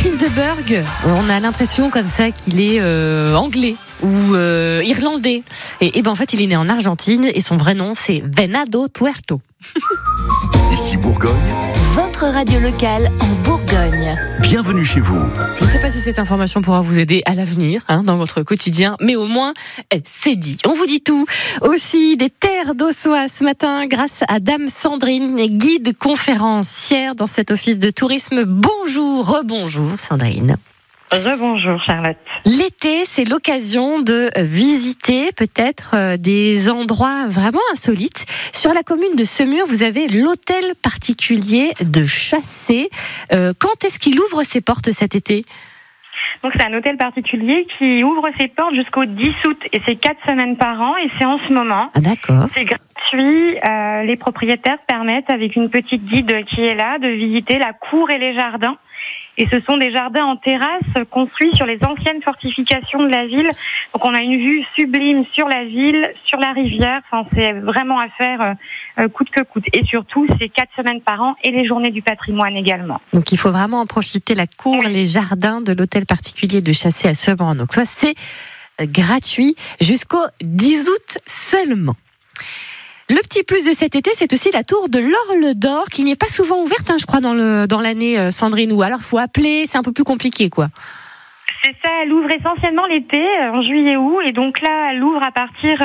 Chris de Burgh, on a l'impression comme ça qu'il est anglais ou irlandais. Et ben en fait, il est né en Argentine et son vrai nom, c'est Venado Tuerto. Ici Bourgogne. Votre radio locale en Bourgogne. Bienvenue chez vous. Je ne sais pas si cette information pourra vous aider à l'avenir, dans votre quotidien, mais au moins, c'est dit. On vous dit tout. Aussi, des terres d'Ossois ce matin, grâce à Dame Sandrine, guide conférencière dans cet office de tourisme. Bonjour, rebonjour Sandrine. Rebonjour Charlotte. L'été, c'est l'occasion de visiter peut-être des endroits vraiment insolites. Sur la commune de Semur, vous avez l'hôtel particulier de Chassé. Quand est-ce qu'il ouvre ses portes cet été ? Donc c'est un hôtel particulier qui ouvre ses portes jusqu'au 10 août et c'est 4 semaines par an et c'est en ce moment. Ah d'accord. C'est gratuit. Les propriétaires permettent avec une petite guide qui est là de visiter la cour et les jardins. Et ce sont des jardins en terrasse construits sur les anciennes fortifications de la ville. Donc on a une vue sublime sur la ville, sur la rivière. Enfin, c'est vraiment à faire coûte que coûte. Et surtout, c'est 4 semaines par an et les journées du patrimoine également. Donc il faut vraiment en profiter, la cour, les jardins de l'hôtel particulier de Chassé à Sevran. Donc ça, c'est gratuit jusqu'au 10 août seulement. Le petit plus de cet été, c'est aussi la tour de l'Orle d'Or, qui n'est pas souvent ouverte, je crois, dans l'année, Sandrine. Ou alors, faut appeler, c'est un peu plus compliqué, quoi. C'est ça, elle ouvre essentiellement l'été, en juillet-août, et donc là, elle ouvre à partir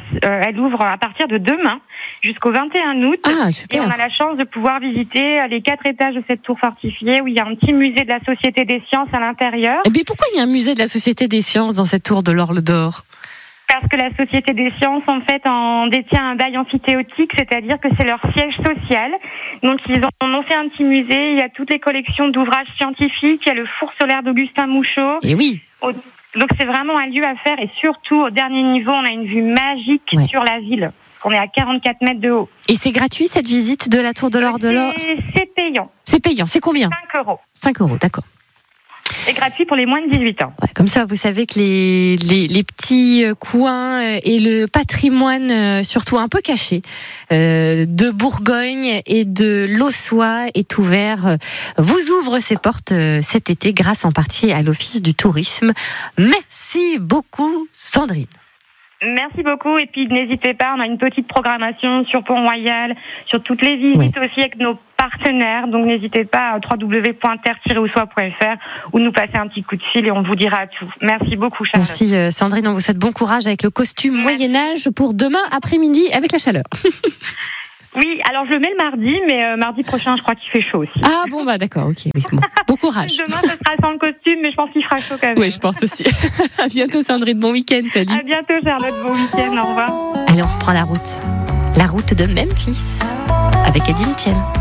de demain jusqu'au 21 août. Ah, super. Et on a la chance de pouvoir visiter les 4 étages de cette tour fortifiée, où il y a un petit musée de la Société des Sciences à l'intérieur. Mais pourquoi il y a un musée de la Société des Sciences dans cette tour de l'Orle d'Or ? Parce que la Société des Sciences, en fait, en détient un bail amphithéotique, c'est-à-dire que c'est leur siège social. Donc, ils en ont fait un petit musée. Il y a toutes les collections d'ouvrages scientifiques. Il y a le four solaire d'Augustin Mouchot. Et oui. Donc, c'est vraiment un lieu à faire. Et surtout, au dernier niveau, on a une vue magique sur la ville. On est à 44 mètres de haut. Et c'est gratuit, cette visite de la tour de l'Orle d'Or ? C'est payant. C'est payant. C'est combien ? 5 €. 5 €, d'accord. C'est gratuit pour les moins de 18 ans. Ouais, comme ça, vous savez que les petits coins et le patrimoine, surtout un peu caché, de Bourgogne et de l'Ossois est ouvert, vous ouvre ses portes cet été grâce en partie à l'Office du tourisme. Merci beaucoup, Sandrine. Merci beaucoup et puis n'hésitez pas, on a une petite programmation sur Pont-Royal, sur toutes les visites aussi avec nos partenaires, donc n'hésitez pas à www.terre-ossois.fr ou nous passer un petit coup de fil et on vous dira tout. Merci beaucoup Charlotte. Merci Sandrine, on vous souhaite bon courage avec le costume Moyen-Âge pour demain après-midi avec la chaleur. Oui, alors je le mets le mardi, mais mardi prochain je crois qu'il fait chaud aussi. Ah bon d'accord, ok. Oui, bon courage. Demain ce sera sans le costume, mais je pense qu'il fera chaud quand même. Oui, je pense aussi. À bientôt Sandrine, bon week-end, salut. À bientôt Charlotte, bon week-end, au revoir. Allez, on reprend la route de Memphis avec Eddie Mitchell.